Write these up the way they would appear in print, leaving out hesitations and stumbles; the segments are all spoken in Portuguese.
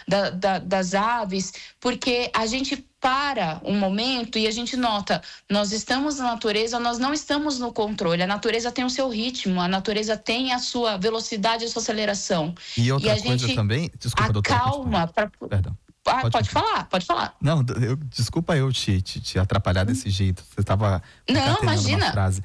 das aves, porque a gente para um momento e a gente nota, nós estamos na natureza, nós não estamos no controle, a natureza tem o seu ritmo, a natureza tem a sua velocidade e a sua aceleração. E outra a coisa gente também, desculpa, doutora, acalma para... Perdão. Pode falar. Não, desculpa eu te atrapalhar desse jeito. Você estava não, imagina. Uma frase.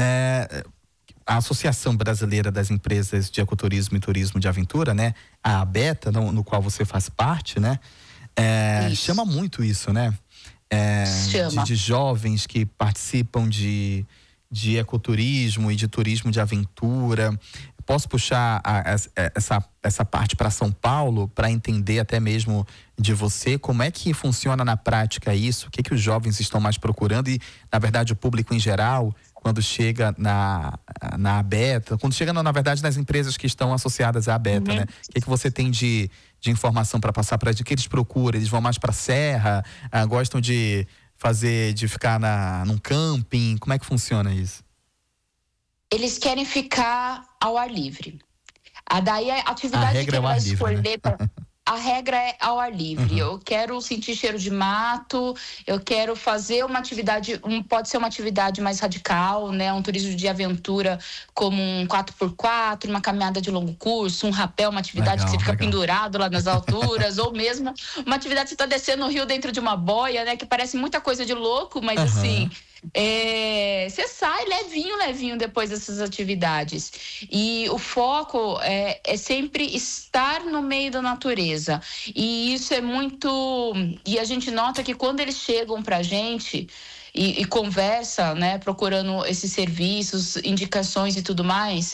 A Associação Brasileira das Empresas de Ecoturismo e Turismo de Aventura, né? A ABETA, no qual você faz parte, né? Chama muito isso, né? Chama. De jovens que participam de ecoturismo e de turismo de aventura. Posso puxar essa parte para São Paulo para entender até mesmo de você como é que funciona na prática isso, o que os jovens estão mais procurando e, na verdade, o público em geral, quando chega na ABETA, quando chega, na verdade, nas empresas que estão associadas à ABETA, né? O que você tem de informação para passar para eles? O que eles procuram? Eles vão mais para a serra? Gostam de ficar num camping? Como é que funciona isso? Eles querem ficar ao ar livre. Daí a atividade que ele vai escolher... A regra é ao ar livre. Eu quero sentir cheiro de mato, eu quero fazer uma atividade, pode ser uma atividade mais radical, né? Um turismo de aventura como um 4x4, uma caminhada de longo curso, um rapel, uma atividade que você fica pendurado lá nas alturas, ou mesmo uma atividade que você está descendo no rio dentro de uma boia, né? Que parece muita coisa de louco, mas assim... você sai levinho depois dessas atividades. E o foco é sempre estar no meio da natureza. E isso é muito... E a gente nota que quando eles chegam pra gente e conversa, né, procurando esses serviços, indicações e tudo mais...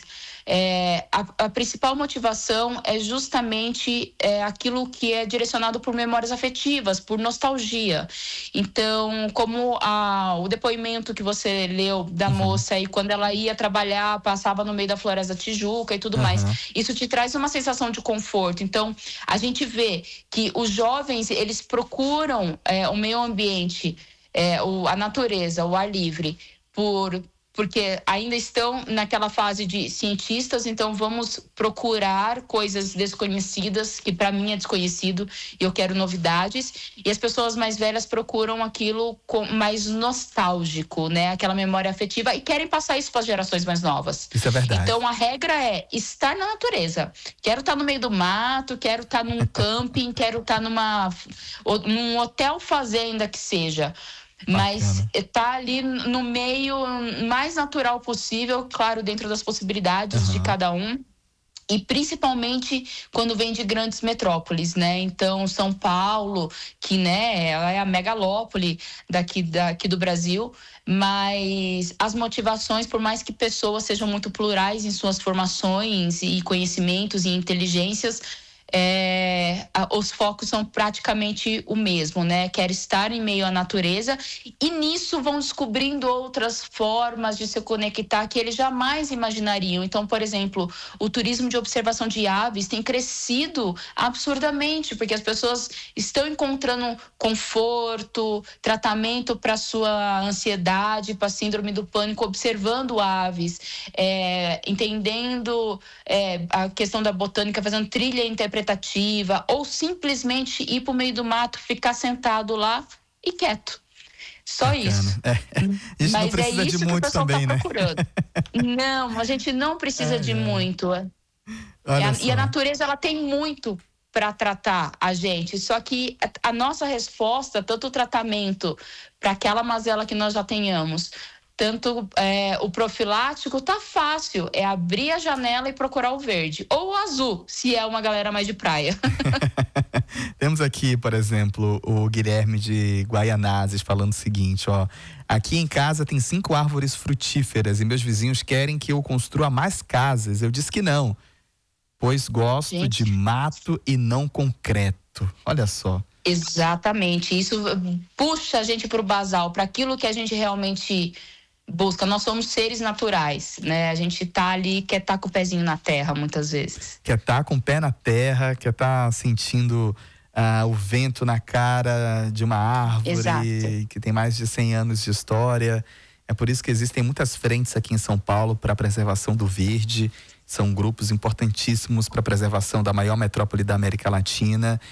a principal motivação é justamente aquilo que é direcionado por memórias afetivas, por nostalgia. Então, como o depoimento que você leu da moça aí, quando ela ia trabalhar, passava no meio da Floresta da Tijuca e tudo mais, isso te traz uma sensação de conforto. Então, a gente vê que os jovens, eles procuram o meio ambiente, a natureza, o ar livre, porque ainda estão naquela fase de cientistas, então vamos procurar coisas desconhecidas, que para mim é desconhecido e eu quero novidades. E as pessoas mais velhas procuram aquilo mais nostálgico, né? Aquela memória afetiva, e querem passar isso para as gerações mais novas. Isso é verdade. Então a regra é estar na natureza. Quero estar no meio do mato, quero estar num camping, quero estar num hotel fazenda que seja. Mas tá ali no meio mais natural possível, claro, dentro das possibilidades de cada um. E principalmente quando vem de grandes metrópoles, né? Então, São Paulo, que, né, ela é a megalópole daqui do Brasil, mas as motivações, por mais que pessoas sejam muito plurais em suas formações e conhecimentos e inteligências, os focos são praticamente o mesmo, né? Quer estar em meio à natureza, e nisso vão descobrindo outras formas de se conectar que eles jamais imaginariam. Então, por exemplo, o turismo de observação de aves tem crescido absurdamente, porque as pessoas estão encontrando conforto, tratamento para sua ansiedade, para síndrome do pânico, observando aves, entendendo a questão da botânica, fazendo trilha interpretativa, ou simplesmente ir para o meio do mato, ficar sentado lá e quieto. Só bacana. Isso. A gente mas não precisa de muito também, né? Procurando. Não, a gente não precisa de muito. E a natureza, ela tem muito para tratar a gente. Só que a nossa resposta, tanto o tratamento para aquela mazela que nós já tenhamos, tanto o profilático, tá fácil. É abrir a janela e procurar o verde. Ou o azul, se é uma galera mais de praia. Temos aqui, por exemplo, o Guilherme de Guaianazes falando o seguinte, ó. Aqui em casa tem 5 árvores frutíferas e meus vizinhos querem que eu construa mais casas. Eu disse que não, pois gosto de mato e não concreto. Olha só. Exatamente. Isso puxa a gente pro basal, para aquilo que a gente realmente busca. Nós somos seres naturais, né? A gente tá ali, quer estar com o pezinho na terra, muitas vezes. Quer estar com o pé na terra, quer estar sentindo o vento na cara de uma árvore. Exato. Que tem mais de 100 anos de história. É por isso que existem muitas frentes aqui em São Paulo para a preservação do verde. São grupos importantíssimos para a preservação da maior metrópole da América Latina.